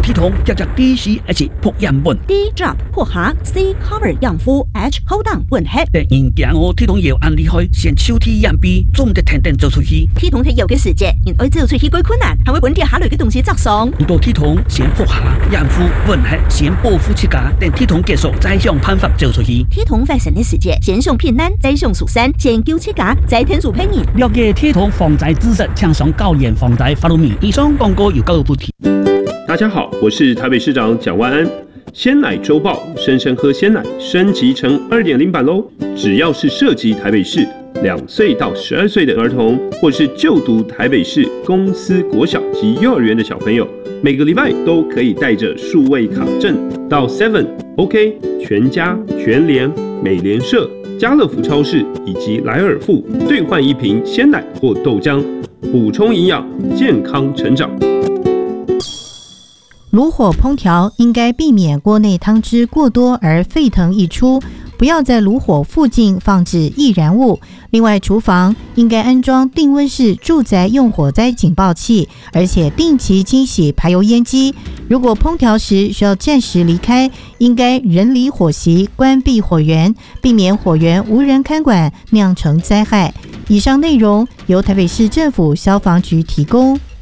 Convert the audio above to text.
体酮叫做 DCH 破样本 D drop 破下 C cover 样肤 H hold down 混合。 但人惊体酮药按厉害，先手体样比总得天天做出去。 体酮係藥嘅時節，因愛做出去幾困難，係會本地下類嘅東西作傷。 唔到體酮先破下樣膚混合，先保護自家，等體酮結束再想辦法做出去。 體酮發生嘅時節，先上平安，再上蜀山，先救自家，再天數騙人。 了解體酮防災知識，請上高研防災法律面。以上廣告由教育部提。 大家好，我是台北市長蔣萬安。鮮奶週報，生生喝鮮奶升級成 2.0 版嘍！只要是涉及台北市2歲到12歲的兒童，或是就讀台北市公司國小及幼兒園的小朋友，每個禮拜都可以帶着數位卡證到 Seven、OK、全家、全聯、美聯社、家樂福超市以及萊爾富兌換一瓶鮮奶或豆漿，補充營養，健康成長。 爐火烹調應該避免鍋內湯汁過多而沸騰溢出，不要在爐火附近放置易燃物。另外，廚房應該安裝定溫式住宅用火災警報器，而且定期清洗排油煙機。如果烹調時需要暫時離開，應該人離火席，關閉火源，避免火源無人看管釀成災害。以上內容由台北市政府消防局提供。